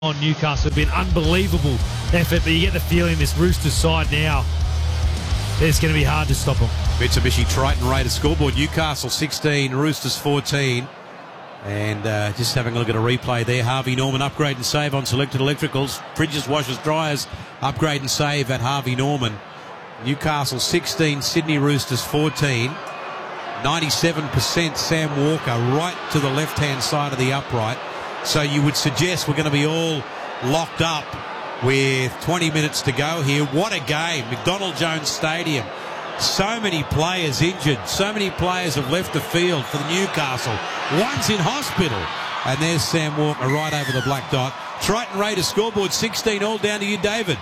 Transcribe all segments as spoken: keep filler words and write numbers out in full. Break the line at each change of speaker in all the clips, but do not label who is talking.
on Newcastle have been unbelievable effort, but you get the feeling this Roosters side now, it's going to be hard to stop them.
Mitsubishi Triton Raiders scoreboard, Newcastle sixteen, Roosters fourteen. And uh, just having a look at a replay there, Harvey Norman upgrade and save on selected electricals, fridges, washers, dryers, upgrade and save at Harvey Norman. Newcastle sixteen, Sydney Roosters fourteen. ninety-seven percent Sam Walker right to the left-hand side of the upright. So you would suggest we're going to be all locked up with twenty minutes to go here. What a game. McDonald Jones Stadium. So many players injured. So many players have left the field for the Newcastle. One's in hospital. And there's Sam Walker right over the black dot. Triton Raiders scoreboard sixteen all, down to you, David.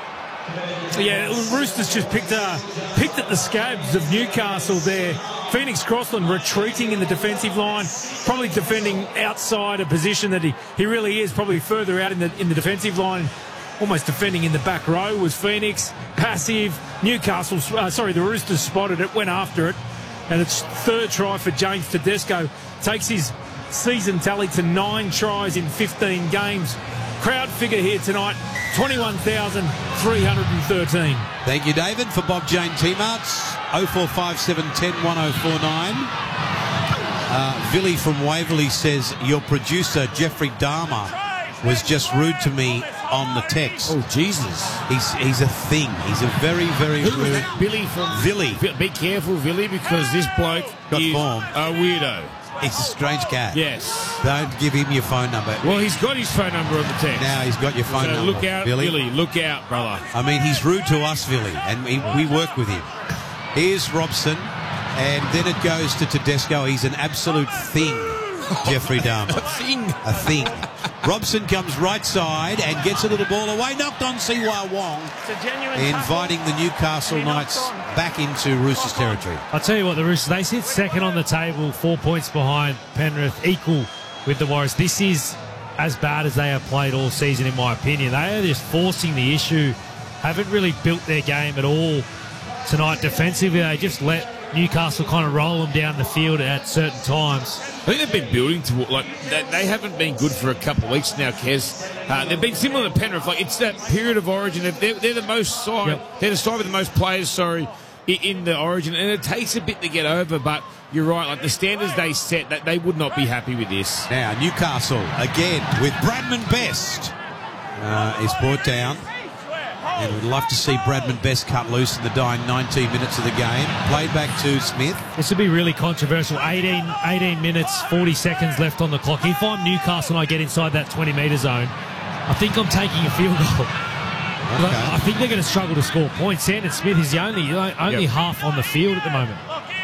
Yeah, Roosters just picked uh, picked at the scabs of Newcastle there. Phoenix Crossland retreating in the defensive line, probably defending outside a position that he, he really is, probably further out in the in the defensive line, almost defending in the back row was Phoenix. Passive. Newcastle, uh, sorry, the Roosters spotted it, went after it, and it's third try for James Tedesco. Takes his season tally to nine tries in fifteen games. Crowd figure here tonight, twenty-one thousand three hundred thirteen.
Thank you, David. For Bob Jane T-Marts, oh four five seven, one oh, one oh four nine. Uh, Billy from Waverley says, your producer, Jeffrey Dahmer, was just rude to me on the text.
Oh, Jesus.
He's he's a thing. He's a very, very
Who was
rude...
that? Billy from...
Billy.
Be careful, Billy, because this bloke
Got
is
form.
a weirdo.
He's a strange cat.
Yes.
Don't give him your phone number.
Well, he's got his phone number on the text.
Now he's got your phone
so
number.
look out,
Billy.
Billy. Look out, brother.
I mean, he's rude to us, Billy, and we, we work with him. Here's Robson, and then it goes to Tedesco. He's an absolute thing, Jeffrey Dahmer.
A thing.
A thing. Robson comes right side and gets a little ball away, knocked on Siwa Wong, inviting the Newcastle Knights back into Roosters territory.
I'll tell you what, the Roosters, they sit second on the table, four points behind Penrith, equal with the Warriors. This is as bad as they have played all season, in my opinion. They are just forcing the issue, haven't really built their game at all tonight defensively. They just let Newcastle kind of roll them down the field at certain times.
I think they've been building to, like, they, they haven't been good for a couple of weeks now, Kez. Uh, they've been similar to Penrith. Like, it's that period of origin. They're, they're the most side, yep. They're the side with the most players, sorry, in, in the origin. And it takes a bit to get over, but you're right. Like, the standards they set, that they would not be happy with this.
Now, Newcastle again with Bradman Best uh, is brought down. And we'd love to see Bradman Best cut loose in the dying nineteen minutes of the game. Played back to Smith.
This would be really controversial. eighteen, eighteen minutes, forty seconds left on the clock. If I'm Newcastle and I get inside that twenty metre zone, I think I'm taking a field goal. Okay. I think they're going to struggle to score points. Sandon Smith is the only, only yep. half on the field at the moment.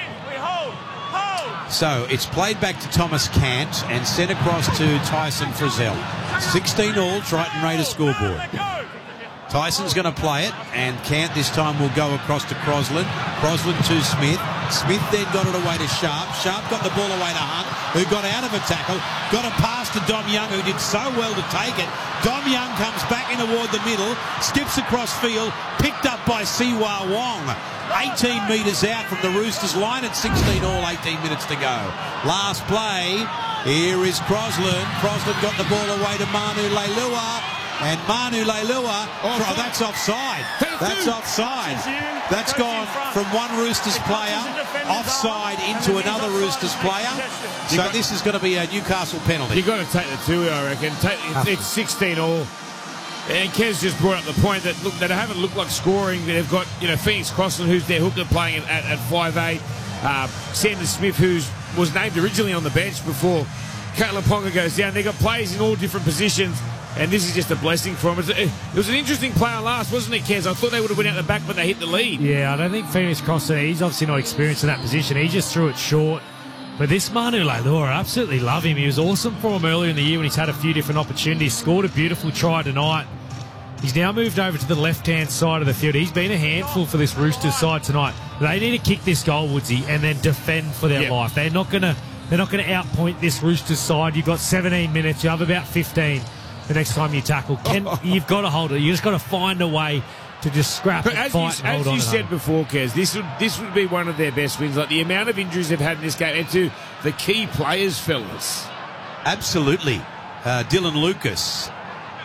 So it's played back to Thomas Cant and sent across to Tyson Frizzell. sixteen all, Triton Raiders scoreboard. Tyson's going to play it, and Cant this time will go across to Crosland. Crosland to Smith. Smith then got it away to Sharp. Sharp got the ball away to Hunt, who got out of a tackle. Got a pass to Dom Young, who did so well to take it. Dom Young comes back in toward the middle, skips across field, picked up by Siwa Wong. eighteen metres out from the Roosters line at sixteen all, eighteen minutes to go. Last play, here is Crosland. Crosland got the ball away to Manu Leilua. And Manu Leilua, oh, that's offside. That's offside. That's gone from one Roosters player offside into another Roosters player. So this is going to be a Newcastle penalty.
You've got to take the two, I reckon. Take, it's, it's sixteen all. And Kez just brought up the point that, look, they haven't looked like scoring. They've got, you know, Phoenix Crossland, who's their hooker, playing at, at five eight. Uh, Sandon Smith, who was named originally on the bench before Caitlin Ponga goes down. They've got players in all different positions. And this is just a blessing for them. It was an interesting play on last, wasn't it, Kez? I thought they would have went out the back, but they hit the lead.
Yeah, I don't think Phoenix Crossland, he's obviously not experienced in that position. He just threw it short. But this Manu Leilua, I absolutely love him. He was awesome for him earlier in the year when he's had a few different opportunities. Scored a beautiful try tonight. He's now moved over to the left-hand side of the field. He's been a handful for this Roosters side tonight. They need to kick this goal, Woodsy, and then defend for their yep. life. They're not going to they're not going to outpoint this Roosters side. You've got seventeen minutes. You have about fifteen. The next time you tackle, Ken, you've got to hold it. You just got to find a way to just scrap
but
and
as
fight
you,
and hold
as
on.
As you said
home.
before, Kez, this would this would be one of their best wins. Like the amount of injuries they've had in this game, and to the key players, fellas.
Absolutely. Uh, Dylan Lucas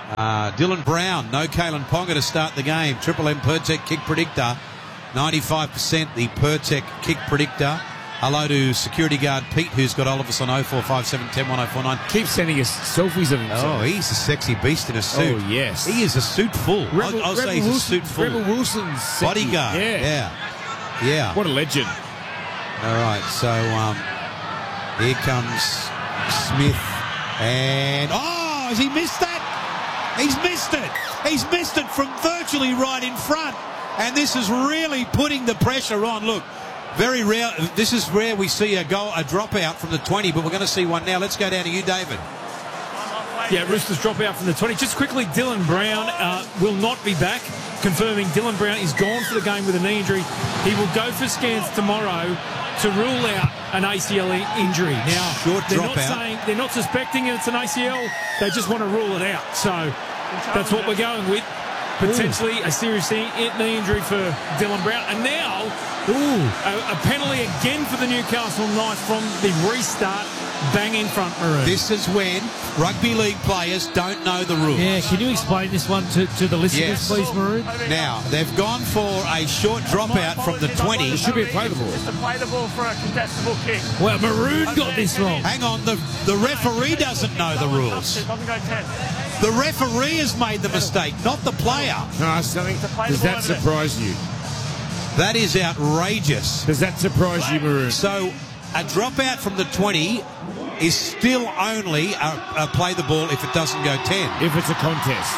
Uh, Dylan Brown, no Kalen Ponga to start the game. Triple M Pertec kick predictor. ninety-five percent the Pertec kick predictor. Hello to security guard Pete, who's got all of us on oh four five seven, one oh one oh four nine.
Keeps sending us selfies of himself.
Oh, he's a sexy beast in a suit.
Oh, yes.
He is a suit full.
Rebel,
I'll, I'll
Rebel
say he's
Wilson,
a suit full.
Rebel Wilson's sexy.
Bodyguard.
Yeah.
Yeah. Yeah.
What a legend.
All right, so um, here comes Smith. And, oh, has he missed that? He's missed it. He's missed it from virtually right in front. And this is really putting the pressure on. Look, very rare. This is where we see a goal, a dropout from the twenty, but we're going to see one now. Let's go down to you, David.
Yeah, Roosters drop out from the twenty. Just quickly, Dylan Brown uh, will not be back. Confirming Dylan Brown is gone for the game with a knee injury. He will go for scans tomorrow to rule out an A C L injury. Now,
Short
they're
drop
not
out.
saying they're not suspecting it's an A C L. They just want to rule it out. So that's what we're going with. Potentially a serious knee injury for Dylan Brown. And now, ooh, a, a penalty again for the Newcastle Knights from the restart. Bang in front, Maroon.
This is when rugby league players don't know the rules.
Yeah, can you explain this one to, to the listeners,
Yes.
please, Maroon?
Now, they've gone for a short dropout from the twenty.
It should be a play the ball.
Just to play the ball for a contestable kick.
Well, Maroon got this wrong.
Hang on, the, the referee doesn't know the rules.
Doesn't go ten.
The referee has made the mistake, not the player.
No, something. Does that surprise you?
That is outrageous.
Does that surprise you, Maroon?
So, a dropout from the twenty is still only a, a play the ball if it doesn't go ten.
If it's a contest.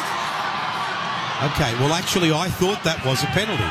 Okay, well, actually, I thought that was a penalty.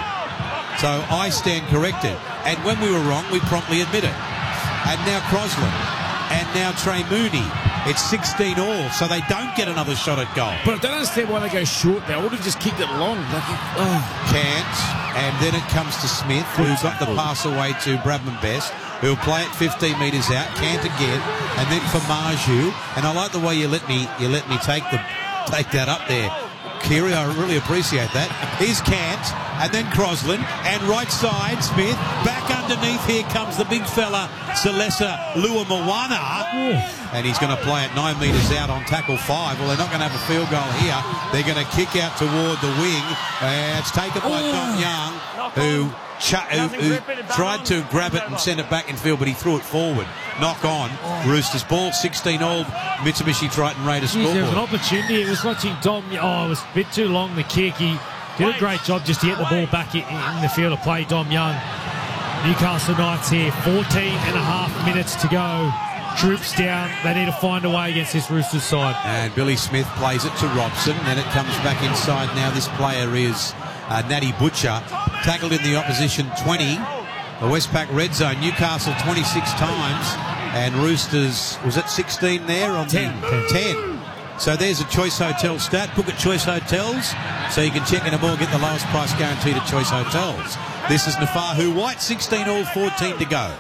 So I stand corrected. And when we were wrong, we promptly admit it. And now Crosland. And now Trey Mooney. It's sixteen all, so they don't get another shot at goal.
But I don't understand why they go short. They would have just kicked it long. Like, oh.
Can't. And then it comes to Smith, who got the pass away to Bradman Best, who'll play it fifteen metres out. Can't again. And then for Marju. And I like the way you let me you let me take the take that up there. Kiri, I really appreciate that. Here's Cant, and then Crosland, and right side, Smith. Back underneath, here comes the big fella, Celesa Luamoana. And he's going to play it nine metres out on tackle five. Well, they're not going to have a field goal here. They're going to kick out toward the wing. And it's taken by Dom Young, who, ch- who, who tried to grab it and send it back in field, but he threw it forward. Knock on. Roosters ball, sixteen all. Mitsubishi Triton Raiders
Jeez, there was an
scoreboard.
opportunity. It was watching Dom. Oh, it was a bit too long, the kick. He did a great job just to get the ball back in, in the field to play Dom Young. Newcastle Knights here, fourteen and a half minutes to go. Troops down. They need to find a way against this Roosters side.
And Billy Smith plays it to Robson. Then it comes back inside. Now this player is uh, Natty Butcher. Tackled in the opposition twenty. The Westpac red zone. Newcastle twenty-six times. And Roosters, was it sixteen there? On
ten.
The, ten. So there's a Choice Hotel stat. Book at Choice Hotels. So you can check in a ball, get the lowest price guaranteed at Choice Hotels. This is Nafahu White. sixteen all, fourteen to go.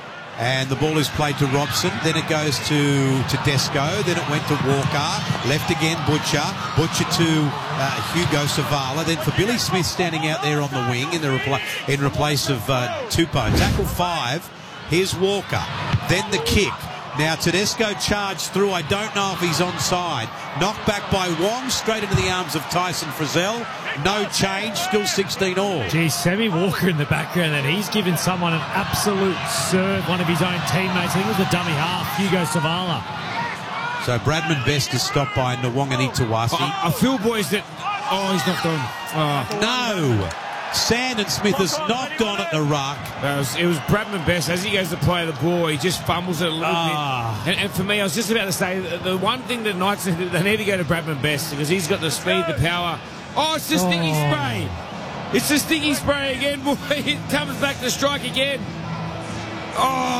And the ball is played to Robson. Then it goes to Tedesco. Then it went to Walker. Left again, Butcher. Butcher to uh, Hugo Savala. Then for Billy Smith standing out there on the wing in the repla- in replace of uh, Tupou. Tackle five. Here's Walker. Then the kick. Now Tedesco charged through. I don't know if he's onside. Knocked back by Wong. Straight into the arms of Tyson Frizzell. No change. Still sixteen all.
Geez, Sammy Walker in the background, and he's given someone an absolute serve, one of his own teammates. I think it was the dummy half, Hugo Savala.
So Bradman Best is stopped by Nwangani Tawasi.
I, I feel, boys, that... Oh, he's knocked on. Oh.
No. Sandon Smith has knocked on at the ruck.
That was, it was Bradman Best. As he goes to play the ball, he just fumbles it a little
Ah.
bit. And, and for me, I was just about to say, the, the one thing that Knights, they need to go to Bradman Best because he's got the speed, the power. Oh, it's the sticky
Oh.
spray. It's the sticky spray again, boy. It comes back to strike again. Oh.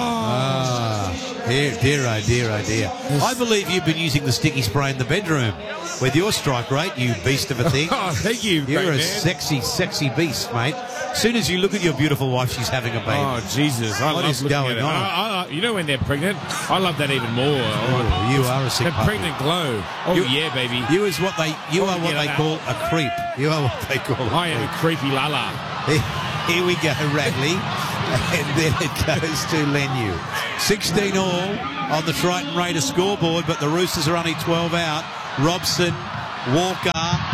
Ah, dear, dear, oh dear, oh dear. I believe you've been using the sticky spray in the bedroom with your strike rate, you beast of a thing.
Oh, thank you,
You're
great
a
man.
sexy, sexy beast, mate. As soon as you look at your beautiful wife, she's having a baby.
Oh, Jesus. I
What
love
is
looking
going
at it.
on?
I, I, you know when they're pregnant? I love that even more.
Oh, you are a sick
The
puppy.
pregnant glow. Oh,
You-
yeah, baby.
You is what they, you
Oh,
are what
yeah,
they
that-
call a creep. You are what they call a
I am a
creep.
creepy lala.
Here we go, Radley. And then it goes to Lenu. sixteen all on the Triton Raiders scoreboard, but the Roosters are only twelve out. Robson Walker,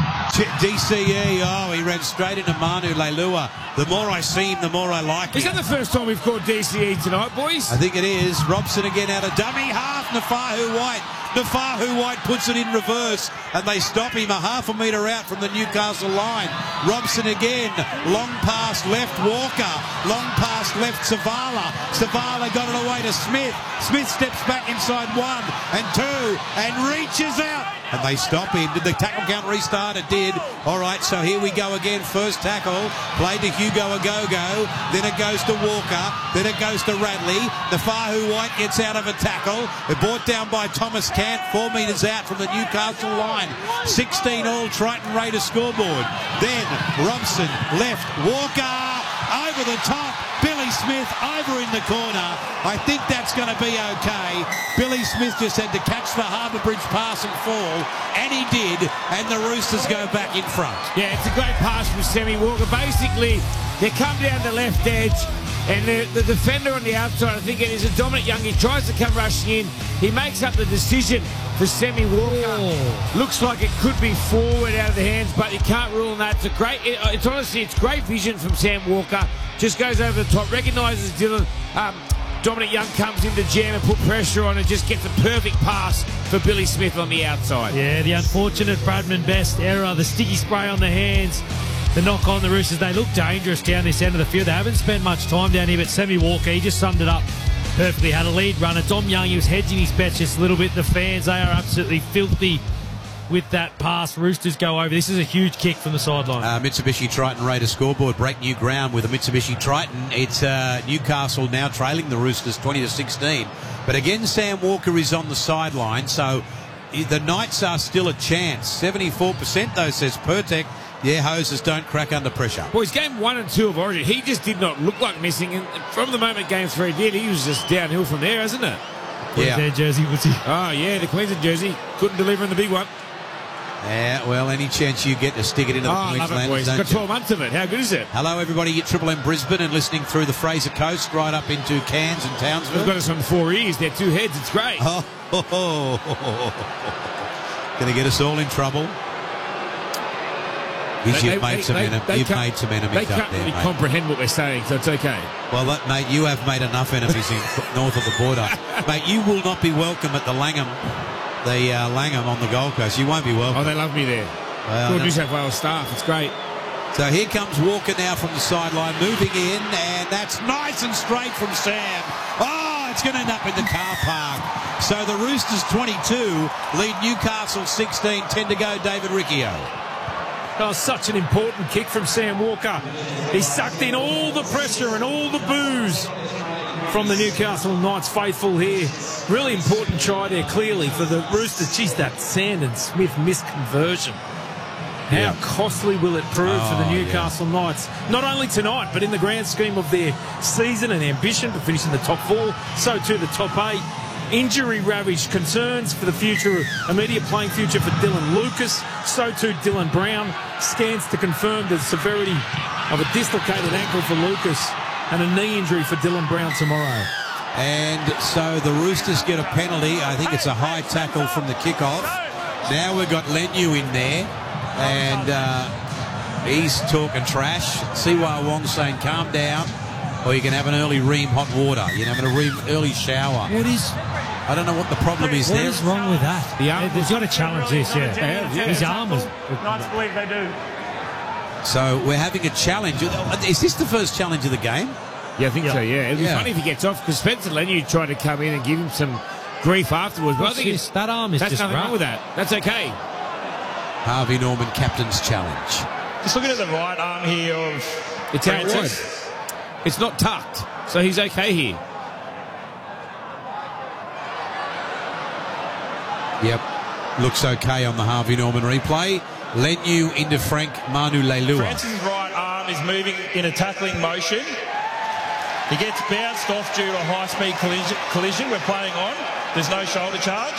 D C E, oh, he ran straight into Manu Leilua. The more I see him, the more I like him.
Is that the first time we've called D C E tonight, boys?
I think it is. Robson again out of dummy half. Nafahu White. Nafahu White puts it in reverse and they stop him a half a metre out from the Newcastle line. Robson again. Long pass left Walker. Long pass left Savala. Savala got it away to Smith. Smith steps back inside one and two and reaches out. And they stop him. Did the tackle count restart? It did. All right, so here we go again. First tackle. Played to Hugo Agogo. Then it goes to Walker. Then it goes to Radley. Nafahu White gets out of a tackle. They're brought down by Thomas Cant. Four metres out from the Newcastle line. sixteen all Triton Raiders scoreboard. Then Robson left. Walker over the top. Billy Smith over in the corner. I think that's going to be okay. Billy Smith just had to catch the Harbour Bridge pass and fall, and he did, and the Roosters go back in front.
Yeah, it's a great pass from Sammy Walker. Basically, they come down the left edge, and the, the defender on the outside, I think it is a Dominic Young. He tries to come rushing in. He makes up the decision for Sammy Walker. Oh. Looks like it could be forward out of the hands, but you can't rule on that. It's a great. It, it's honestly, it's great vision from Sam Walker. Just goes over the top, recognises Dylan. Um, Dominic Young comes in to jam and put pressure on and just gets a perfect pass for Billy Smith on the outside.
Yeah, the unfortunate Bradman Best error, the sticky spray on the hands, the knock on the Roosters. They look dangerous down this end of the field. They haven't spent much time down here, but Sammy Walker, he just summed it up perfectly. Had a lead runner. Dom Young, he was hedging his bets just a little bit. The fans, they are absolutely filthy with that pass. Roosters go over. This is a huge kick from the sideline.
Uh, Mitsubishi Triton Raiders scoreboard break new ground with a Mitsubishi Triton. It's uh, Newcastle now trailing the Roosters twenty to sixteen. But again, Sam Walker is on the sideline, so the Knights are still a chance. seventy-four percent though, says Pertek. Yeah, hoses don't crack under pressure.
Boys, game one and two of Origin, he just did not look like missing. And from the moment game three did, he was just downhill from there, isn't it?
Yeah. Their jersey was he?
Oh, yeah, the Queensland jersey. Couldn't deliver in the big one.
Yeah, well, any chance you get to stick it into the
oh,
Queenslanders,
boys.
don't
Got
you?
twelve months of it. How good is it?
Hello, everybody at Triple M Brisbane and listening through the Fraser Coast right up into Cairns and Townsville.
We've got us on four ears. They're two heads. It's great.
Oh, oh, oh, oh. Going to get us all in trouble. He's,
They-
you've
they-
made some,
they-
enem-
they
you've
can't-
made some
They
enemies
can't
up there,
really
mate.
comprehend what we're saying, so it's okay.
Well, that, mate, you have made enough enemies in north of the border. Mate, you will not be welcome at the Langham, the uh, Langham on the Gold Coast. You won't be welcome.
Oh, they love me there.
Well,
Good
no.
New South Wales staff. It's great.
So here comes Walker now from the sideline, moving in, and that's nice and straight from Sam. Oh, it's going to end up in the car park. So the Roosters twenty-two lead Newcastle sixteen, ten to go, David Riccio.
Oh, such an important kick from Sam Walker. He sucked in all the pressure and all the booze from the Newcastle Knights faithful here. Really important try there, clearly, for the Roosters. Jeez, that Sandon Smith misconversion. How
Yeah.
costly will it prove
Oh,
for the Newcastle
yeah.
Knights? Not only tonight, but in the grand scheme of their season and ambition to finish in the top four, so too the top eight. Injury-ravaged concerns for the future, immediate playing future for Dylan Lucas, so too Dylan Brown. Scans to confirm the severity of a dislocated ankle for Lucas and a knee injury for Dylan Brown tomorrow.
And so the Roosters get a penalty. I think it's a high tackle from the kickoff. Now we've got Lenu in there, and uh, he's talking trash. Siwa Wong saying, calm down, or you can have an early ream hot water. You can have an ream early shower.
What is...
I don't know what the problem is
What
there.
is wrong with that?
The arm-
They've got to challenge this, yeah.
Yeah, yeah.
His arm was...
Knights believe they do.
So we're having a challenge. Is this the first challenge of the game?
Yeah, I think so, yeah. It'd be
Yeah.
funny if he gets off, because Spencer Lenu tried to come in and give him some grief afterwards. But I
What's
think
this?
it's,
That arm is
that's
just
nothing wrong
wrong.
with that. That's okay.
Harvey Norman captain's challenge.
Just looking at the right arm here of
It's outside.
Francis.
It's not tucked, so he's okay here.
Yep. Looks okay on the Harvey Norman replay. Lenu into Frank Manu Leilua.
Francis' right arm is moving in a tackling motion. He gets bounced off due to a high-speed collision, collision we're playing on. There's no shoulder charge.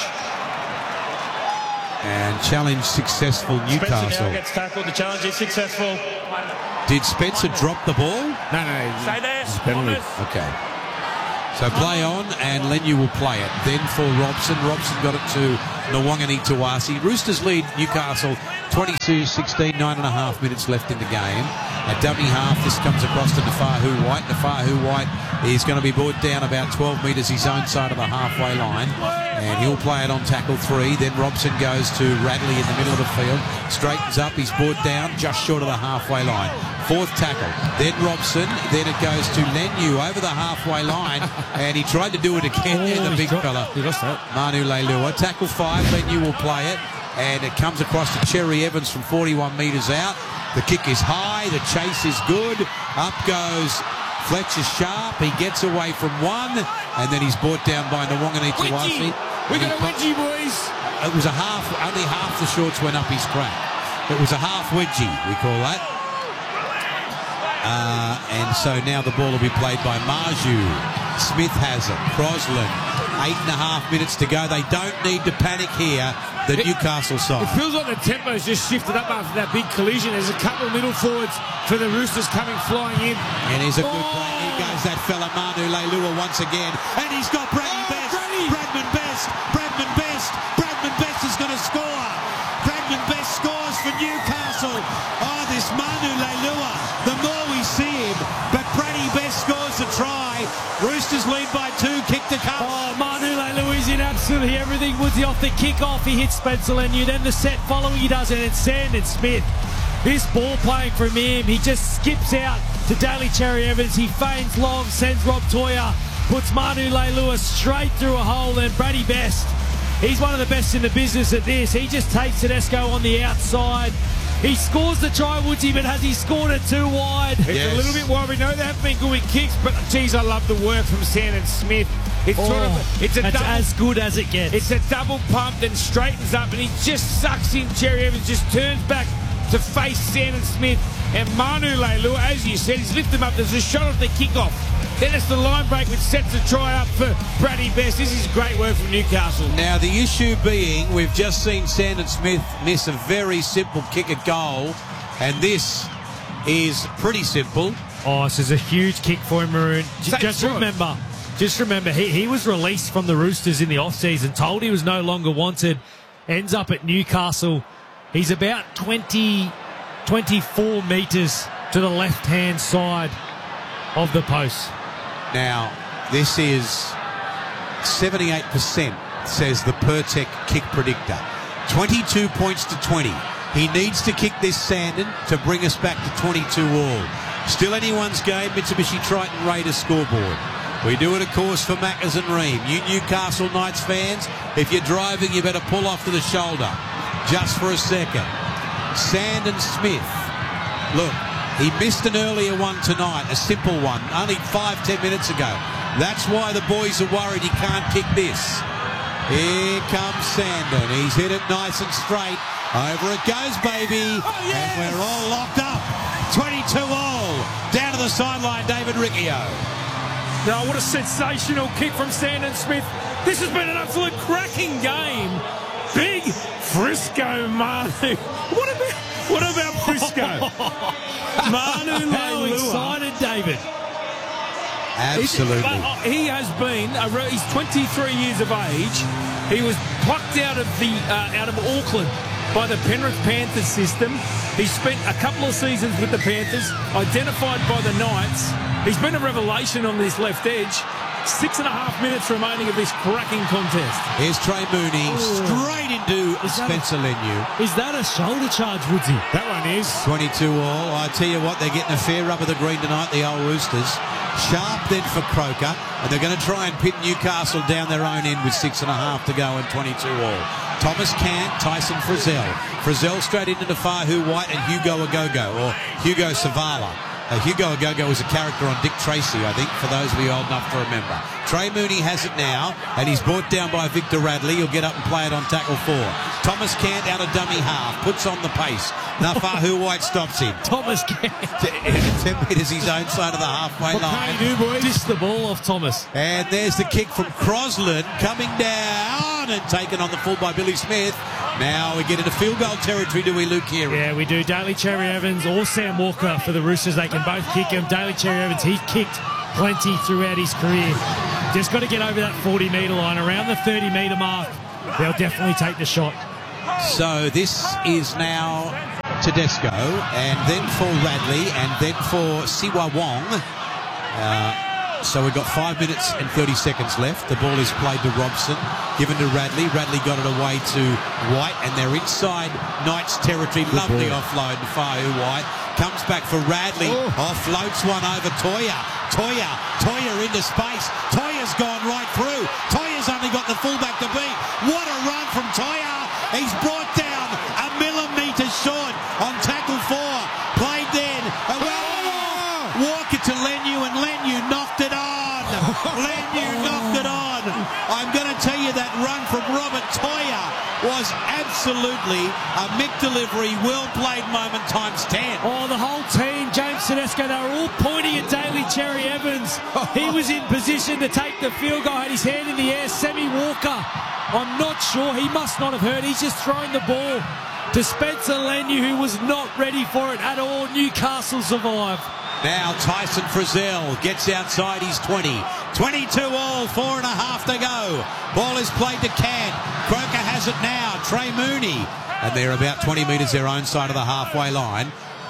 And challenge successful
Spencer
Newcastle.
now gets tackled. The challenge is successful.
Did Spencer drop the ball?
No, no.
Stay there.
It's a penalty.
Thomas.
Okay. So play on, and Lenu will play it. Then for Robson. Robson got it to Nwangani Tawasi. Roosters lead Newcastle twenty-two sixteen, nine and a half minutes left in the game. At dummy half, this comes across to Nafahu White. Nafahu White is going to be brought down about twelve metres his own side of the halfway line, and he'll play it on tackle three. Then Robson goes to Radley in the middle of the field, straightens up, he's brought down just short of the halfway line. Fourth tackle, then Robson, then it goes to Lenu over the halfway line, and he tried to do it again
Oh,
there, the big
dropped,
fella.
he lost that.
Manu Leilua. Tackle five, Lenu will play it, and it comes across to Cherry Evans from forty-one metres out. The kick is high, the chase is good. Up goes Fletcher Sharp. He gets away from one, and then he's brought down by Nwangani Tawasi.
We got a wedgie, boys.
It was a half, only half the shorts went up his crack. It was a half wedgie, we call that. Uh, and so now the ball will be played by Marju. Smith has it. Crosland. Eight and a half minutes to go. They don't need to panic here, the
It-
Newcastle side.
It feels like the tempo's just shifted up after that big collision. There's a couple of middle forwards for the Roosters coming flying in.
And here's a good
Oh!
play. Here goes that fella Manu Leilua once again. And he's got Brady
Oh,
Best.
Brady!
Bradman Best. Bradman Best. Bradman Best is going to score. Bradman Best scores for Newcastle. Oh, this Manu Leilua. The more we see him, but Brady Best scores a try. Roosters lead by two. Kick to come.
Oh, Manu Leilua is in absolutely everything. Woodsy off the kick-off. He hits Spencer Leniu. Then the set following he does it. And Sandon Smith. This ball playing from him. He just skips out to Daly Cherry Evans. He feigns long, sends Rob Toya. Puts Manu Leilua straight through a hole. And Brady Best. He's one of the best in the business at this. He just takes Tedesco on the outside. He scores the try, Woodsy, but has he scored it too wide?
It's
Yes.
a little bit wide. We know they haven't been good with kicks, but geez, I love the work from Sandon Smith. It's
Oh,
sort of, it's a
that's
double,
as good as it gets.
it's a double pump, then straightens up, and he just sucks in. Cherry Evans just turns back to face Sandon Smith, and Manu Leilua, as you said, he's lifted him up. There's a shot of the kickoff. Then it's the line break which sets the try up for Brady Best. This is great work from Newcastle.
Now, the issue being, we've just seen Sandon Smith miss a very simple kick at goal, and this is pretty simple.
Oh, this is a huge kick for him, Maroon. J-
Same
Just
shot.
remember, just remember, he, he was released from the Roosters in the off-season, told he was no longer wanted, ends up at Newcastle. He's about twenty, twenty-four metres to the left-hand side of the post.
Now, this is seventy-eight percent, says the Pertec kick predictor. twenty-two points to twenty. He needs to kick this Sandon to bring us back to twenty-two all. Still anyone's game, Mitsubishi Triton Raiders scoreboard. We do it, of course, for Maccas and Ream. You Newcastle Knights fans, if you're driving, you better pull off to the shoulder. Just for a second. Sandon Smith. Look, he missed an earlier one tonight, a simple one, only five, ten minutes ago. That's why the boys are worried he can't kick this. Here comes Sandon. He's hit it nice and straight. Over it goes, baby.
Oh, yes!
And we're all locked up. twenty-two all. Down to the sideline, David Riccio.
Now, what a sensational kick from Sandon Smith. This has been an absolute cracking game. Big Frisco Manu. What about, what about Frisco? Manu
How
Leilua.
excited, David.
Absolutely.
But, uh, he has been, a re- he's twenty-three years of age. He was plucked out of the uh, out of Auckland by the Penrith Panthers system. He spent a couple of seasons with the Panthers, identified by the Knights. He's been a revelation on this left edge. Six and a half minutes remaining of this cracking contest.
Here's Trey Mooney
Oh.
straight into
Is that a-
Spencer Leniu.
Is that a shoulder charge, Woodsy?
That one is.
twenty-two all. I tell you what, they're getting a fair rub of the green tonight, the old Roosters. Sharp then for Croker, and they're going to try and pin Newcastle down their own end with six and a half to go and twenty-two all. Thomas Cant, Tyson Frizzell. Frizzell straight into Nafahu White and Hugo Agogo, or Hugo Savala. Uh, Hugo Agogo was a character on Dick Tracy, I think, for those of you old enough to remember. Trey Mooney has it now, and he's brought down by Victor Radley. He'll get up and play it on tackle four. Thomas Cant out of dummy half, puts on the pace. Nafahu White stops him.
Thomas Cant.
ten metres his own side of the halfway
What
line.
can you do, boys?
Dish the ball off Thomas.
And there's the kick from Crosland coming down and taken on the full by Billy Smith. Now we get into field goal territory, do we, Luke here?
Yeah, we do. Daly Cherry Evans or Sam Walker for the Roosters. They can both kick him. Daly Cherry Evans, he's kicked plenty throughout his career. Just got to get over that forty metre line, around the thirty metre mark. they'll definitely take the shot.
So this is now Tedesco, and then for Radley, and then for Siwa Wong. Uh, so we've got five minutes and thirty seconds left. The ball is played to Robson, given to Radley. Radley got it away to White, and they're inside Knights territory.
Good
Lovely
ball.
offload to Fahu White. Comes back for Radley.
Oh.
Offloads one over Toya. Toya. Toya into space. Toya's gone right through. Toya's only got the fullback to beat. What a run from Toya. He's brought down a millimetre short on tackle four. Played then. Oh. Walker to Lenu, and Lenu knocked it on. Lenu knocked it on. I'm going to tell you that run from Robert Toya was absolutely a Mick delivery, well-played moment times ten.
Oh, the whole team, James Tedesco, they were all pointing at Daly Cherry Evans. He was in position to take the field goal, had his hand in the air. Sammy Walker, I'm not sure, he must not have heard. He's just thrown the ball to Spencer Lenu, who was not ready for it at all. Newcastle survive.
Now Tyson Frizzell gets outside his twenty. twenty-two all, four and a half to go. Ball is played to Cant. Croker has it now. Trey Mooney. And they're about twenty metres their own side of the halfway line.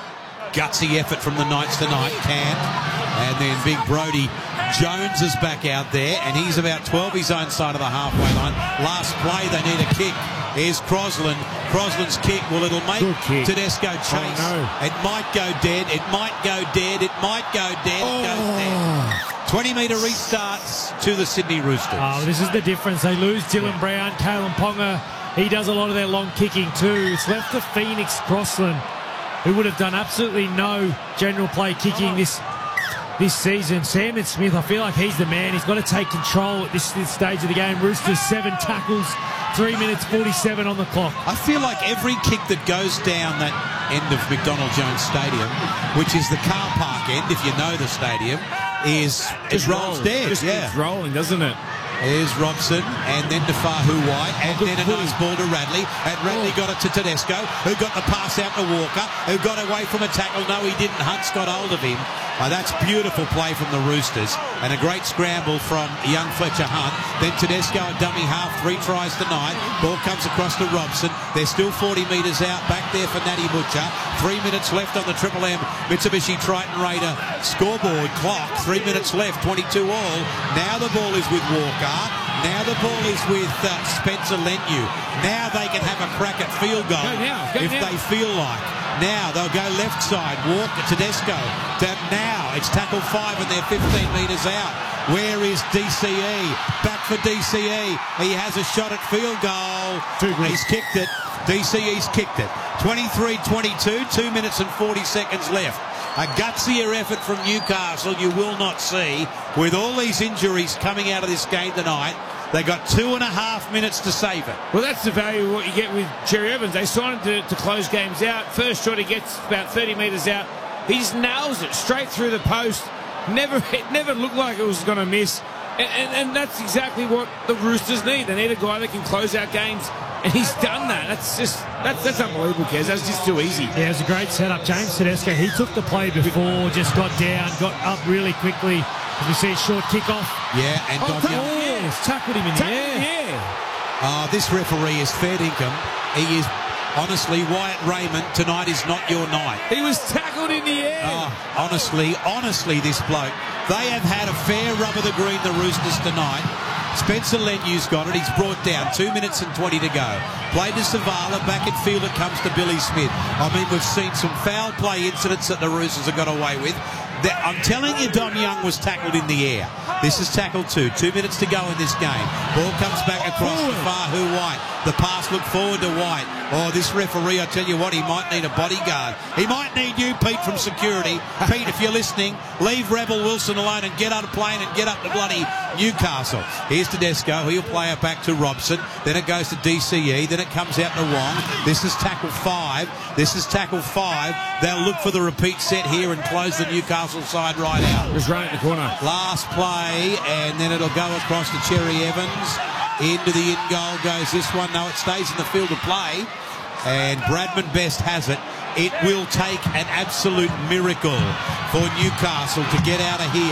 Gutsy effort from the Knights tonight. Cant. And then Big Brody Jones is back out there, and he's about twelve his own side of the halfway line. Last play, they need a kick. Here's Crosland. Crosland's kick. Well, it'll make Tedesco chase.
Oh, no.
It might go dead. It might go dead. It might go dead.
Oh.
It goes dead. twenty metre restarts to the Sydney Roosters.
Oh, this is the difference. They lose Dylan Brown, Kalen Ponga. He does a lot of their long kicking too. It's left to Phoenix Crossland, who would have done absolutely no general play kicking this this season. Sandon Smith, I feel like he's the man. He's got to take control at this, this stage of the game. Roosters, seven tackles, three minutes forty-seven on the clock.
I feel like every kick that goes down that end of McDonald Jones Stadium, which is the car park end, if you know the stadium, is it rolls dead.
Just
yeah.
keeps rolling, doesn't it?
Here's Robson, and then to Fahu White, and then a nice ball to Radley, and Radley got it to Tedesco, who got the pass out to Walker, who got away from a tackle. No, he didn't. Hunt's got hold of him. Oh, that's beautiful play from the Roosters, and a great scramble from young Fletcher Hunt. Then Tedesco, a dummy half, three tries tonight. Ball comes across to Robson. They're still forty metres out, back there for Natty Butcher. Three minutes left on the Triple M Mitsubishi Triton Raider scoreboard clock. Three minutes left, twenty-two all. Now the ball is with Walker. Now the ball is with uh, Spencer Lenu. Now they can have a crack at field goal
Go now, go
if
now.
they feel like. Now they'll go left side. Walker, Tedesco. To now it's tackle five and they're fifteen metres out. Where is D C E? Back for D C E. He has a shot at field goal.
Too good.
He's kicked it. D C E's kicked it. twenty-three twenty-two, two minutes and forty seconds left. A gutsier effort from Newcastle you will not see. With all these injuries coming out of this game tonight, they got two and a half minutes to save it.
Well, that's the value of what you get with Cherry Evans. They signed him to, to close games out. First shot, he gets about thirty metres out. He just nails it straight through the post. Never, it never looked like it was going to miss. And, and, and that's exactly what the Roosters need. They need a guy that can close out games. And he's done that. That's just, that's, that's unbelievable, Kez. That's just too easy.
Yeah, it was a great setup. James Tedesco, he took the play before, just got down, got up really quickly. As we see a short kick-off.
Yeah, and
Oh,
Dom
ta-
Young.
oh, he's tackled him in the
Tackle,
air.
yeah.
Oh, this referee is fair dinkum. He is, honestly, Wyatt Raymond, tonight is not your night.
He was tackled in the air.
Oh, honestly, honestly, this bloke. They have had a fair rub of the green, the Roosters, tonight. Spencer Lenu's got it. He's brought down. Two minutes and twenty to go. Played to Savala. Back in field it comes to Billy Smith. I mean, we've seen some foul play incidents that the Roosters have got away with. That, I'm telling you, Dom Young was tackled in the air. This is tackle two. Two minutes to go in this game. Ball comes back across to Fahu White. The pass looked forward to White. Oh, this referee, I tell you what, he might need a bodyguard. He might need you, Pete, from security. Pete, if you're listening, leave Rebel Wilson alone and get on a plane and get up to bloody Newcastle. Here's Tedesco. He'll play it back to Robson. Then it goes to D C E. Then it comes out to Wong. This is tackle five. This is tackle five. They'll look for the repeat set here and close the Newcastle side right out.
Just run it in the corner.
Last play, and then it'll go across to Cherry Evans. Into the in goal goes this one. No, it stays in the field of play. And Bradman Best has it. It will take an absolute miracle for Newcastle to get out of here.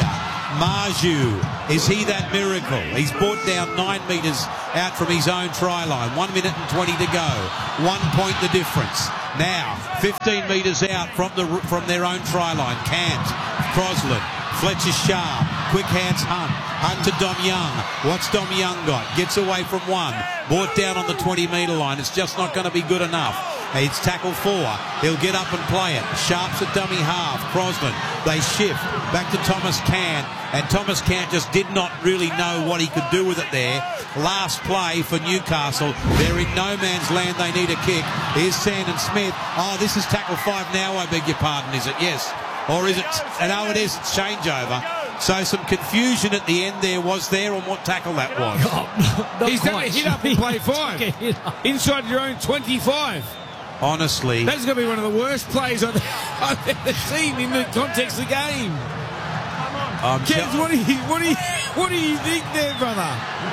Marju, is he that miracle? He's brought down nine metres out from his own try line. One minute and twenty to go. One point the difference. Now, fifteen metres out from the from their own try line. Cant, Crosland, Fletcher Sharp, quick hands Hunt. Hunt to Dom Young. What's Dom Young got? Gets away from one. Brought down on the twenty metre line. It's just not going to be good enough. It's tackle four. He'll get up and play it. Sharp's a dummy half. Crosland. They shift. Back to Thomas Cant. And Thomas Cant just did not really know what he could do with it there. Last play for Newcastle. They're in no man's land. They need a kick. Here's Sandon Smith. Oh, this is tackle five now, I beg your pardon, is it? Yes. Or is it? No, it is. It's changeover. So some confusion at the end there was there on what tackle that was.
Oh, He's done a hit up in play five. Inside your own twenty-five.
Honestly,
that's going to be one of the worst plays I've, I've ever seen in the context of the game.
Um,
Kez, what do you what do you what do you think there, brother?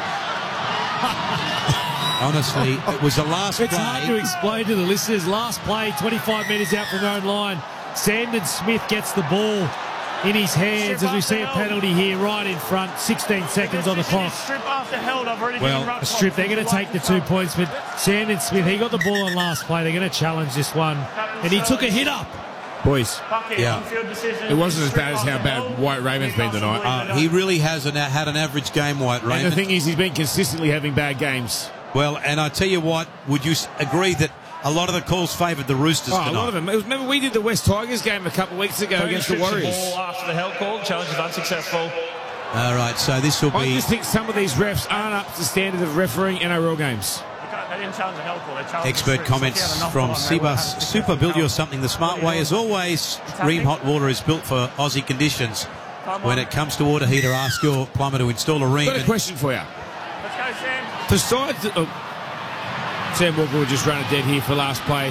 Honestly, it was the last
it's
play.
It's hard to explain to the listeners. Last play, twenty-five metres out from their own line. Sandon Smith gets the ball in his hands as we see a penalty here right in front. sixteen seconds on the clock.
Strip after held. I've already
well, a strip. They're going to take the two points, but Sandon Smith, he got the ball on last play. They're going to challenge this one, and he took a hit up.
Boys,
yeah,
it wasn't as bad as how bad White Raven's been tonight.
Uh, he really has an, had an average game, White Raven.
And the thing is, he's been consistently having bad games.
Well, and I tell you what, would you agree that a lot of the calls favoured the Roosters
oh,
tonight?
A lot of them. Remember, we did the West Tigers game a couple of weeks ago
Who
against the
shoots
Warriors.
The ball after the held call, challenge is unsuccessful.
All right, so this will be.
I just think some of these refs aren't up to the standard of refereeing N R L games.
They didn't challenge the held call. They challenged
Expert
the
comments from Cbus Super. Build you something the smart way. As always, Ream Hot Water is built for Aussie conditions. When it comes to water heater, ask your plumber to install a Ream.
I've got a question for you.
Let's go, Sam.
Besides, the, oh, Sam Walker would just run it dead here for last play.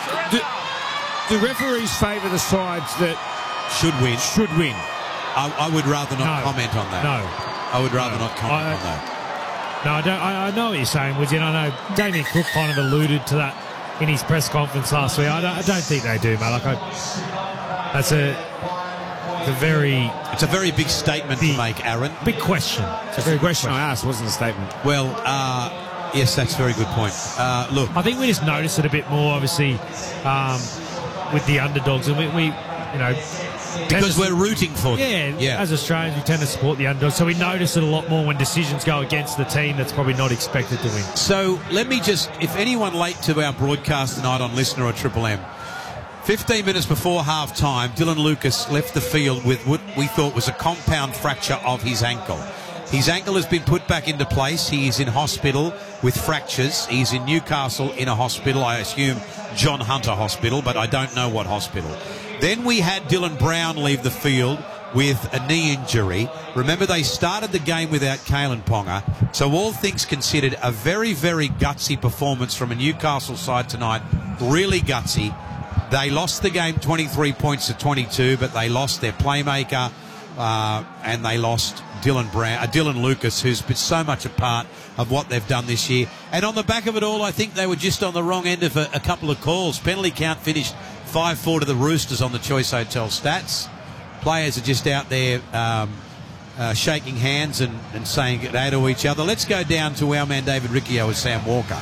Do, do referees favour the sides that
should win?
Should win.
I, I would rather not
no.
comment on that.
No,
I would rather
no.
not comment
I,
on that.
No, I don't. I, I know what you're saying, Woody. And I know Damien Cook kind of alluded to that in his press conference last week. I don't, I don't think they do, mate. Like, I, that's a, it's a very,
it's a very big statement big, to make, Aaron.
Big question.
It's a very question, question I asked wasn't a statement.
Well, uh, yes, that's a very good point. Uh, look,
I think we just notice it a bit more, obviously, um, with the underdogs, and we, we you know.
Because we're rooting for them.
Yeah,
yeah,
as Australians, we tend to support the underdog, so we notice it a lot more when decisions go against the team that's probably not expected to win.
So let me just, if anyone late to our broadcast tonight on Listener or Triple M, fifteen minutes before half time, Dylan Lucas left the field with what we thought was a compound fracture of his ankle. His ankle has been put back into place. He is in hospital with fractures. He's in Newcastle in a hospital, I assume John Hunter Hospital, but I don't know what hospital. Then we had Dylan Brown leave the field with a knee injury. Remember, they started the game without Kalen Ponga. So all things considered, a very, very gutsy performance from a Newcastle side tonight. Really gutsy. They lost the game twenty-three points to twenty-two, but they lost their playmaker uh, and they lost Dylan Brown, uh, Dylan Lucas, who's been so much a part of what they've done this year. And on the back of it all, I think they were just on the wrong end of a, a couple of calls. Penalty count finished five four to the Roosters on the Choice Hotel stats. Players are just out there um, uh, shaking hands and, and saying good day to each other. Let's go down to our man David Riccio with Sam Walker.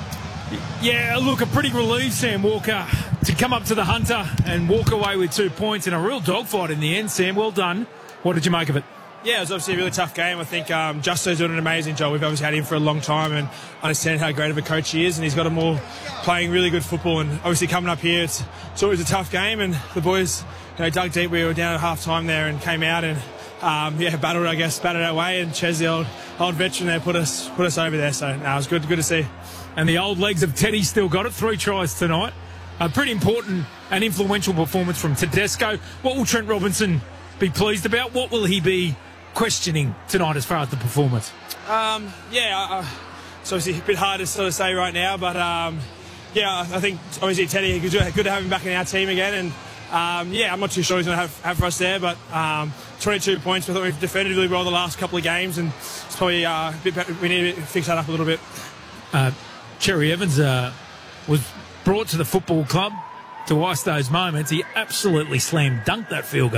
Yeah, look, a pretty relieved Sam Walker to come up to the Hunter and walk away with two points in a real dogfight in the end. Sam, well done. What did you make of it?
Yeah, it was obviously a really tough game. I think um, Justo's doing an amazing job. We've obviously had him for a long time and understand how great of a coach he is, and he's got them all playing really good football. And obviously coming up here, it's, it's always a tough game. And the boys, you know, dug deep. We were down at half time there and came out and um, yeah, battled, I guess, battled our way. And Ches, the old old veteran there, put us put us over there. So no, it was good, good to see.
And the old legs of Teddy still got it. Three tries tonight. A pretty important and influential performance from Tedesco. What will Trent Robinson be pleased about? What will he be questioning tonight as far as the performance?
Um, yeah, uh, it's obviously a bit hard to sort of say right now, but um, yeah, I think obviously Teddy, good to have him back in our team again, and um, yeah, I'm not too sure he's going to have, have for us there, but um, twenty-two points. I thought we've defended really well the last couple of games, and it's probably uh, a bit, we need to fix that up a little bit.
Uh, Cherry Evans uh, was brought to the football club to ice those moments. He absolutely slam dunked that field goal.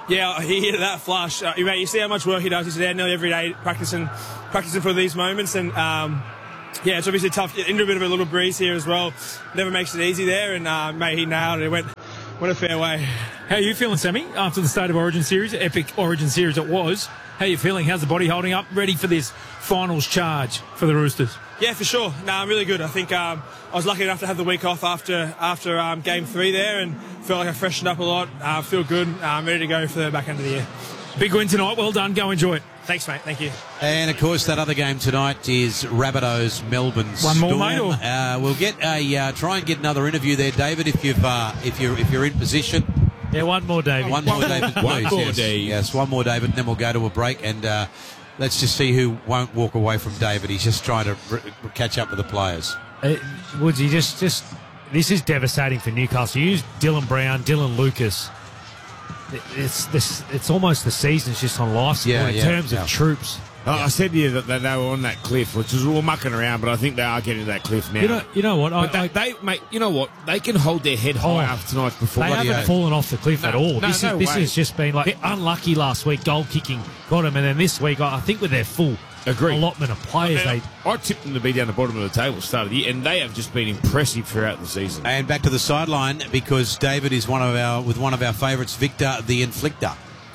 Yeah, he hit that flush. Uh, mate, you see how much work he does. He's there nearly every day practicing, practicing for these moments. And, um, yeah, it's obviously tough. Into a bit of a little breeze here as well. Never makes it easy there. And, uh, mate, he nailed it. It went, went a fair way.
How are you feeling, Sammy, after the State of Origin series? Epic Origin series it was. How are you feeling? How's the body holding up? Ready for this finals charge for the Roosters?
Yeah, for sure. No, I'm really good. I think um, I was lucky enough to have the week off after after um, game three there, and felt like I freshened up a lot. I uh, feel good. I'm ready to go for the back end of the year.
Big win tonight. Well done. Go enjoy it.
Thanks, mate. Thank you.
And, of course, that other game tonight is Rabbitohs Melbourne
One more,
Storm.
mate, or?
Uh, we'll get a uh, try and get another interview there, David, if you've uh, if you're if you're in position.
Yeah, one more, David.
One more, David, please.
One more,
yes.
Dave.
Yes, one more, David, and then we'll go to a break. And uh, let's just see who won't walk away from David. He's just trying to r- r- catch up with the players.
Uh, Woodsy, just, just this is devastating for Newcastle. You use Dylan Brown, Dylan Lucas. It, it's this. It's almost the season's just on life support
Yeah,
in
yeah,
terms
yeah.
of troops.
I I said to you that, that they were on that cliff, which was all mucking around, but I think they are getting to that cliff now.
You know, you know what? I,
But they,
I,
they, mate, you know what? They can hold their head high
Oh.
after tonight's
they
performance.
haven't
hell.
fallen off the cliff
No,
at all.
no,
this
no
is this
way.
has just been like unlucky last week. Goal kicking got them, and then this week I I think with their full
Agreed.
allotment of players,
Now,
they
I tipped them to be down the bottom of the table at the start of the year, and they have just been impressive throughout the season.
And back to the sideline because David is one of our with one of our favourites, Victor the Inflictor.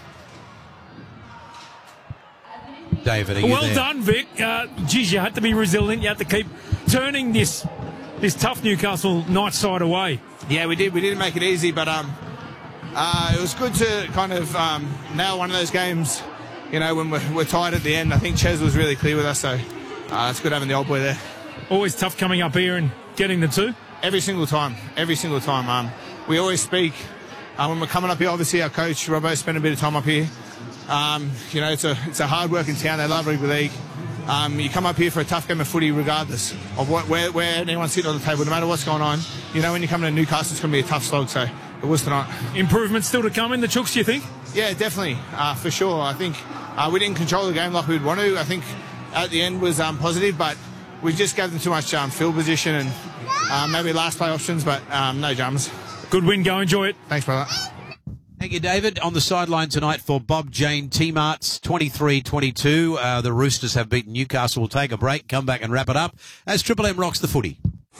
David, are you
Well
there?
done, Vic. Uh, geez, you had to be resilient. You had to keep turning this this tough Newcastle night side away.
Yeah, we did. We didn't make it easy, but um, uh, it was good to kind of um, nail one of those games. You know, when we're, we're tired at the end. I think Ches was really clear with us, so uh, it's good having the old boy there.
Always tough coming up here and getting the two.
Every single time, every single time. Um, we always speak uh, when we're coming up here. Obviously, our coach Robbo spent a bit of time up here. Um, you know, it's a it's a hard working town. They love rugby league. Um, you come up here for a tough game of footy, regardless of what, where where anyone's sitting on the table, no matter what's going on. You know, when you come to Newcastle, it's going to be a tough slog. So it was tonight.
Improvement still to come in the Chooks, do you think?
Yeah, definitely, uh, for sure. I think uh, we didn't control the game like we'd want to. I think at the end was um, positive, but we just gave them too much um, field position and uh, maybe last play options, but um, no dramas.
Good win. Go enjoy it.
Thanks, brother.
Thank you, David. On the sideline tonight for Bob Jane T-Marts, twenty-three twenty-two. Uh, the Roosters have beaten Newcastle. We'll take a break, come back and wrap it up as Triple M rocks the footy.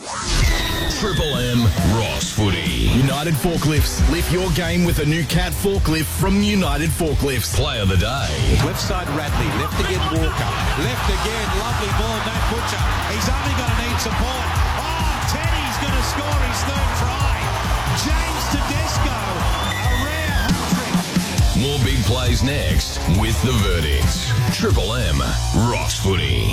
Triple M Ross Footy. United Forklifts. Lift your game with a new Cat forklift from United Forklifts. Play of the day.
Left side Radley, left again Walker, left again, lovely ball, Matt Butcher. He's only going to need support. Oh, Teddy's going to score his third try. James Tedesco, a rare hat-trick.
More big plays next with the verdict. Triple M Ross Footy.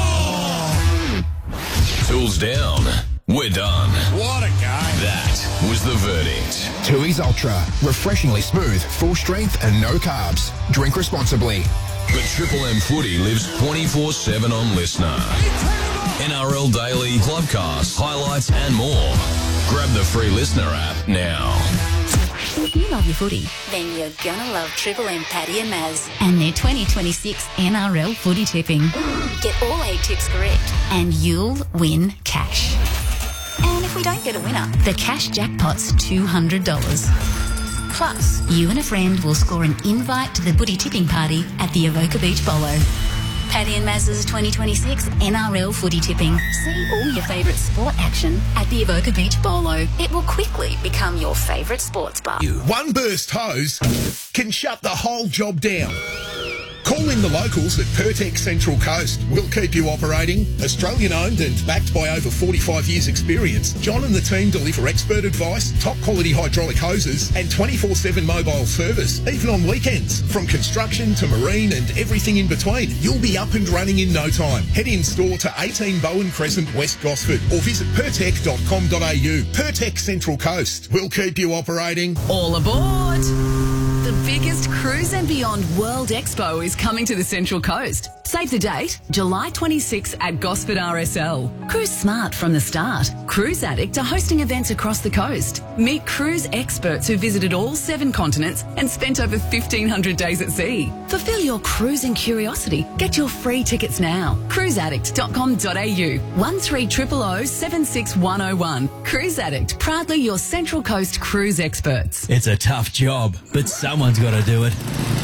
Oh!
Tools down. We're done.
What a game.
That was the verdict.
Tooheys Ultra. Refreshingly smooth, full strength and no carbs. Drink responsibly.
But Triple M Footy lives twenty-four seven on Listener. N R L Daily, Clubcast, highlights and more. Grab the free Listener app now.
If you love your footy, then you're gonna love Triple M Paddy and Maz and their twenty twenty-six N R L footy tipping. Get all eight tips correct and you'll win cash. And if we don't get a winner, the cash jackpot's two hundred dollars. Plus, you and a friend will score an invite to the footy tipping party at the Avoca Beach Bolo. Paddy and Maz's twenty twenty-six N R L footy tipping. See all your favourite sport action at the Avoca Beach Bolo. It will quickly become your favourite sports bar.
One burst hose can shut the whole job down. Call in the locals at Pertex Central Coast. We'll keep you operating. Australian owned and backed by over forty-five years experience, John and the team deliver expert advice, top quality hydraulic hoses and twenty-four seven mobile service, even on weekends. From construction to marine and everything in between, you'll be up and running in no time. Head in store to eighteen Bowen Crescent, West Gosford or visit pertec dot com dot a u. Pertex Central Coast. We'll keep you operating.
All aboard! The biggest Cruise and Beyond World Expo is coming to the Central Coast. Save the date, July twenty-sixth at Gosford R S L. Cruise smart from the start. Cruise Addict are hosting events across the coast. Meet cruise experts who visited all seven continents and spent over fifteen hundred days at sea. Fulfill your cruising curiosity. Get your free tickets now. cruise addict dot com dot a u. one three zero zero zero seven six one zero one. Cruise Addict, proudly your Central Coast cruise experts.
It's a tough job, but so Someone's got to do it.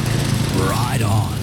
Right on.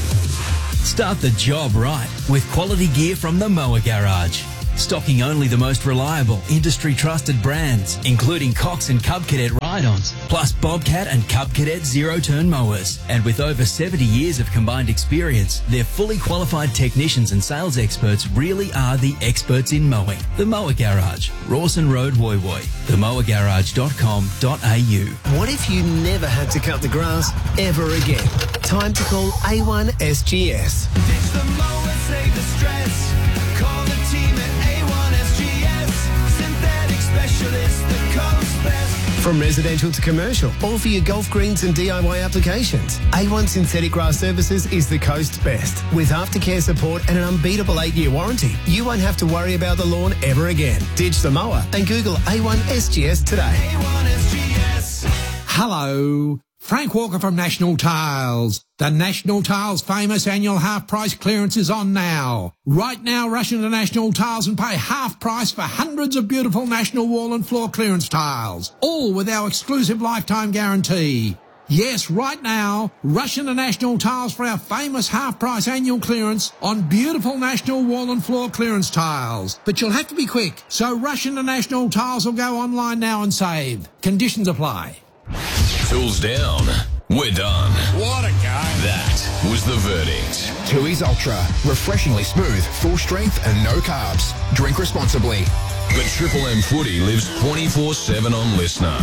Start the job right with quality gear from the Mower Garage. Stocking only the most reliable, industry-trusted brands, including Cox and Cub Cadet ride-ons, plus Bobcat and Cub Cadet zero-turn mowers. And with over seventy years of combined experience, their fully qualified technicians and sales experts really are the experts in mowing. The Mower Garage, Rawson Road, Woy Woy. the mower garage dot com dot a u.
What if you never had to cut the grass ever again? Time to call A one S G S.
Ditch the mower, save the stress. Call the team at A one S G S. Synthetic specialist, the coast best.
From residential to commercial, all for your golf greens and D I Y applications. A one Synthetic Grass Services is the coast's best. With aftercare support and an unbeatable eight-year warranty, you won't have to worry about the lawn ever again. Ditch the mower and Google A one S G S today.
A one S G S.
Hello. Frank Walker from National Tiles. The National Tiles famous annual half price clearance is on now. Right now, rush into National Tiles and pay half price for hundreds of beautiful National wall and floor clearance tiles, all with our exclusive lifetime guarantee. Yes, right now, rush into National Tiles for our famous half price annual clearance on beautiful National wall and floor clearance tiles. But you'll have to be quick, so rush into National Tiles or go online now and save. Conditions apply.
Tools down. We're done.
What a game.
That was the verdict.
Tooheys Ultra. Refreshingly smooth, full strength and no carbs. Drink responsibly.
But Triple M Footy lives twenty-four seven on Listener.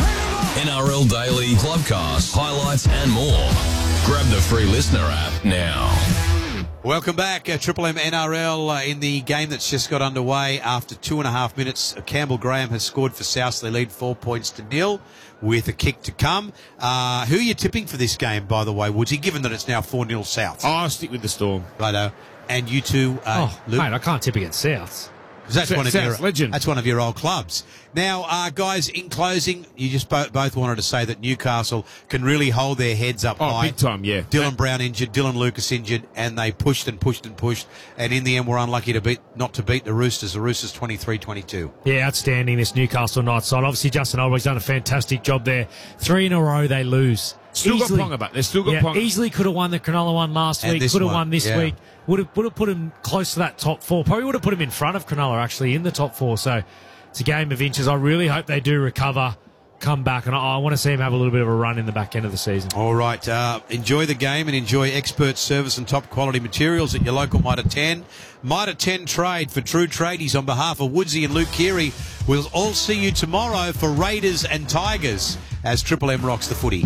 N R L Daily, Clubcast, highlights and more. Grab the free Listener app now.
Welcome back, uh, Triple M N R L uh, in the game that's just got underway. After two and a half minutes, uh, Campbell Graham has scored for South. They lead four points to nil with a kick to come. Uh, who are you tipping for this game, by the way, Woodsy, given that it's now four nil South?
Oh, I'll stick with the Storm.
Righto. And you two, uh,
oh,
Luke?
mate, I can't tip against South.
That's one of your
legend.
That's one of your old clubs. Now, uh, guys, in closing, you just bo- both wanted to say that Newcastle can really hold their heads up
Oh,
high.
big time, yeah.
Dylan Brown injured, Dylan Lucas injured, and they pushed and pushed and pushed, and in the end, were unlucky to beat not to beat the Roosters. The Roosters twenty-three twenty-two.
Yeah, outstanding, this Newcastle Knights side. Obviously, Justin Olbright's done a fantastic job there. Three in a row, they lose.
Still
easily,
got Ponga, but they've still got
yeah,
Ponga.
Easily could have won the Cronulla one last
And
week.
this
Could have
one,
won this
yeah.
week. Would have would have put him close to that top four. Probably would have put him in front of Cronulla actually in the top four. So it's a game of inches. I really hope they do recover, come back, and I, I want to see him have a little bit of a run in the back end of the season.
All right. Uh, enjoy the game and enjoy expert service and top quality materials at your local Mitre ten. Mitre ten Trade for true tradies on behalf of Woodsy and Luke Keary. We'll all see you tomorrow for Raiders and Tigers as Triple M rocks the footy.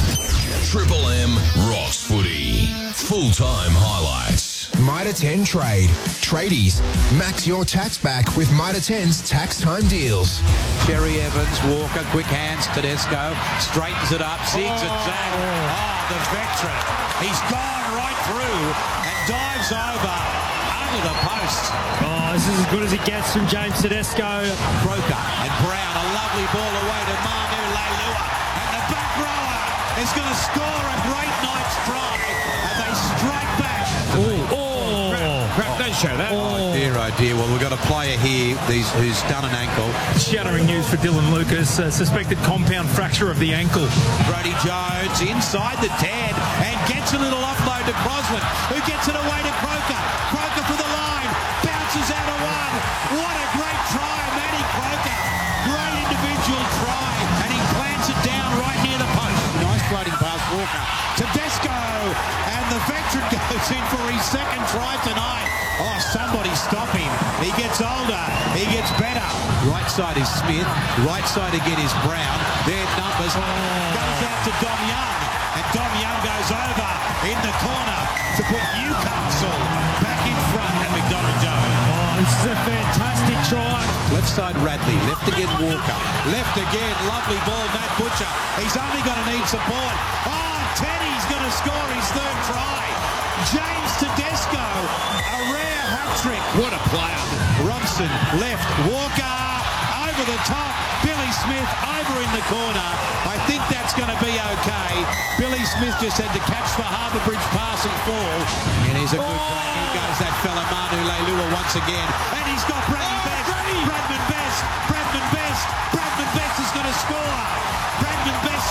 Triple M rocks footy. Full-time highlights.
Mitre ten Trade. Tradies. Max your tax back with Mitre ten's tax time deals.
Cherry Evans, Walker, quick hands, Tedesco, straightens it up, zigs it back. Oh, the veteran. He's gone right through and dives over under the post.
Oh, this is as good as it gets from James Tedesco.
Croker and Brown, a lovely ball away to Manu Leilua. And the back rower is going to score a great night's try. And they strike back.
Oh, oh.
Crap, don't show that.
Oh, dear, oh dear. Well, we've got a player here these, who's done an ankle.
Shattering news for Dylan Lucas. Uh, suspected compound fracture of the ankle.
Brody Jones inside the ten and gets a little offload to Crosland, who gets it away to Croker. Croker for the line. Bounces out of one. What a great try, Matty Croker. Great individual try. And he plants it down right near the post. Nice floating pass, Walker. Tedesco. And the veteran goes in for his second try tonight. Oh, somebody stop him. He gets older. He gets better. Right side is Smith. Right side again is Brown. Their numbers. Oh. Goes out to Dom Young. And Dom Young goes over in the corner to put Newcastle back in front at McDonald Jones.
Oh, this is a fantastic try.
Left side Radley. Left again Walker. Left again. Lovely ball. Matt Butcher. He's only going to need support. Oh, Teddy's going to score his third try. James Tedesco. A rare hat-trick.
What a player.
Robson left. Walker over the top. Billy Smith over in the corner. I think that's going to be okay. Billy Smith just had to catch the Harbour Bridge pass and fall. And here's a good oh. play. Here goes that fella Manu Leilua once again. And he's got Bradman Best. Bradman Best. Bradman Best. Bradman Best is going to score. Bradman Best scores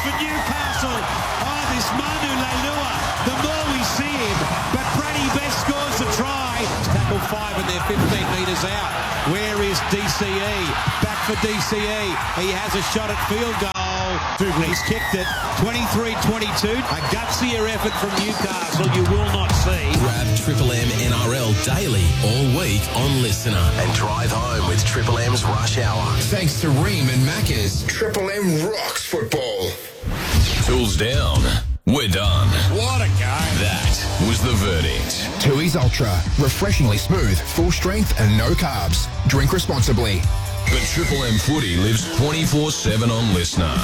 for Newcastle. Oh, this Manu Leilua, the more we see him, but Brady Best scores the try. Tackle five and they're fifteen metres out. Where is D C E? Back for D C E. He has a shot at field goal. He's kicked it. twenty-three twenty-two. A gutsier effort from Newcastle you will not see.
Grab Triple M N R L daily all week on Listener and drive home with Triple M's Rush Hour.
Thanks to Ream and Macca's, Triple M rocks football.
Tools down. We're done.
What a game.
That was the verdict.
Tooheys Ultra. Refreshingly smooth, full strength and no carbs. Drink responsibly.
The Triple M footy lives twenty-four seven on Listener.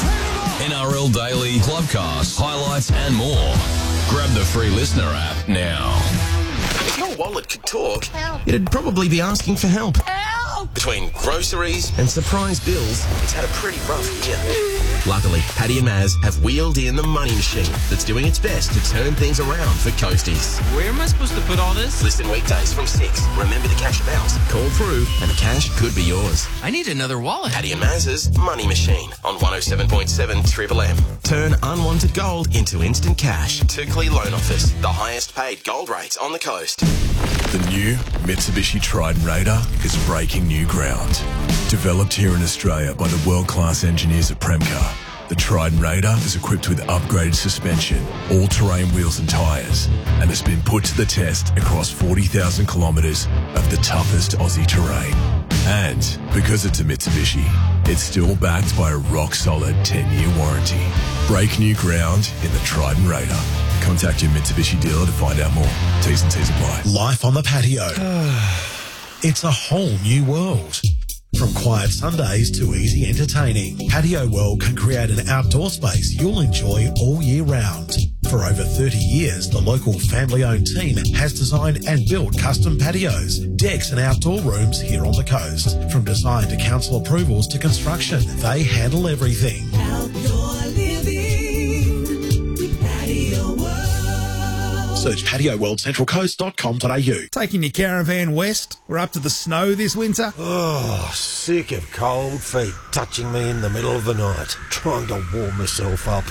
N R L Daily, Clubcast, highlights and more. Grab the free Listener app now.
If your wallet could talk, it'd probably be asking for help.
Help!
Between groceries and surprise bills, it's had a pretty rough year. Luckily, Paddy and Maz have wheeled in the money machine that's doing its best to turn things around for Coasties.
Where am I supposed to put all this?
Listen weekdays from six. Remember to cash about. Call through and the cash could be yours.
I need another wallet.
Paddy and Maz's Money Machine on one oh seven point seven Triple M. Turn unwanted gold into instant cash. Turkley Loan Office, the highest paid gold rates on the coast.
The new Mitsubishi Triton Raider is breaking new ground. Developed here in Australia by the world-class engineers at Premcar, the Triton Raider is equipped with upgraded suspension, all-terrain wheels and tyres, and has been put to the test across forty thousand kilometres of the toughest Aussie terrain. And because it's a Mitsubishi, it's still backed by a rock-solid ten-year warranty. Break new ground in the Triton Raider. Contact your Mitsubishi dealer to find out more. T's and C's apply.
Life on the patio. It's a whole new world. From quiet Sundays to easy entertaining, Patio World can create an outdoor space you'll enjoy all year round. For over thirty years, the local family-owned team has designed and built custom patios, decks and outdoor rooms here on the coast. From design to council approvals to construction, they handle everything.
Outdoor living with Patio World.
Search patio world central coast dot com dot a u.
Taking your caravan west? We're up to the snow this winter?
Oh, sick of cold feet touching me in the middle of the night, trying to warm myself up.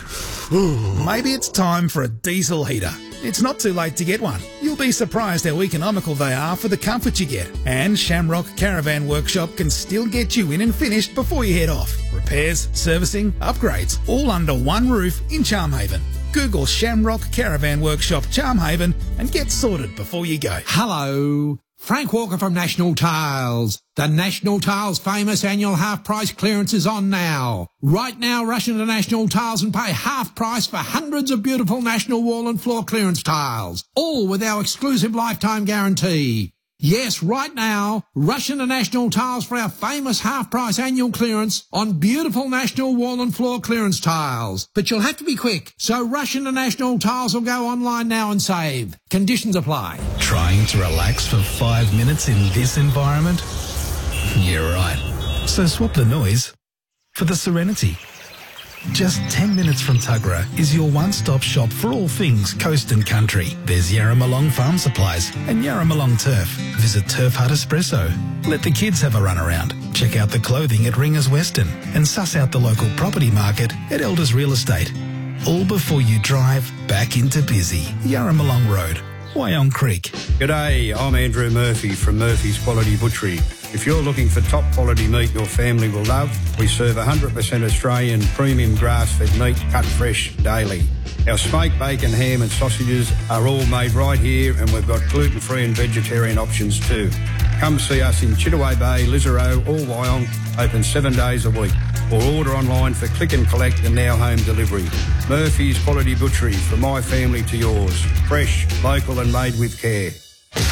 Maybe it's time for a diesel heater. It's not too late to get one. You'll be surprised how economical they are for the comfort you get. And Shamrock Caravan Workshop can still get you in and finished before you head off. Repairs, servicing, upgrades, all under one roof in Charmhaven. Google Shamrock Caravan Workshop Charmhaven and get sorted before you go.
Hello, Frank Walker from National Tiles. The National Tiles famous annual half price clearance is on now. Right now, rush into National Tiles and pay half price for hundreds of beautiful National wall and floor clearance tiles, all with our exclusive lifetime guarantee. Yes, right now, rush into National Tiles for our famous half-price annual clearance on beautiful National wall and floor clearance tiles. But you'll have to be quick, so rush into National Tiles or go online now and save. Conditions apply.
Trying to relax for five minutes in this environment? You're right. So swap the noise for the serenity. Just ten minutes from Tuggerah is your one-stop shop for all things coast and country. There's Yarramalong Farm Supplies and Yarramalong Turf. Visit Turf Hut Espresso. Let the kids have a run around. Check out the clothing at Ringers Western and suss out the local property market at Elders Real Estate. All before you drive back into busy Yarramalong Road, Wyong Creek.
G'day, I'm Andrew Murphy from Murphy's Quality Butchery. If you're looking for top quality meat your family will love, we serve one hundred percent Australian premium grass-fed meat cut fresh daily. Our smoked bacon, ham and sausages are all made right here, and we've got gluten-free and vegetarian options too. Come see us in Chittaway Bay, Lisarow or Wyong, open seven days a week, or order online for click and collect and now home delivery. Murphy's Quality Butchery, from my family to yours. Fresh, local and made with care.